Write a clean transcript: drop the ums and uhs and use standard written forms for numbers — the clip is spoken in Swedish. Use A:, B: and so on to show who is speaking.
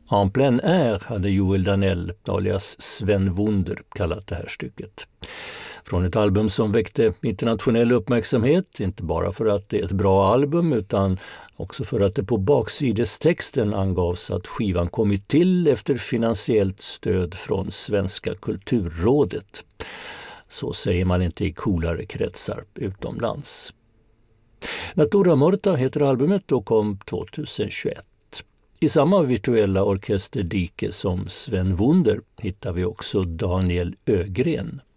A: En plein air hade Joel Danell, alias Sven Wunder, kallat det här stycket. Från ett album som väckte internationell uppmärksamhet, inte bara för att det är ett bra album utan också för att det på baksidestexten angavs att skivan kommit till efter finansiellt stöd från Svenska kulturrådet. Så säger man inte i coolare kretsar utomlands. Natura Morta heter albumet och kom 2021. I samma virtuella orkesterdike som Sven Wunder hittar vi också Daniel Ögren.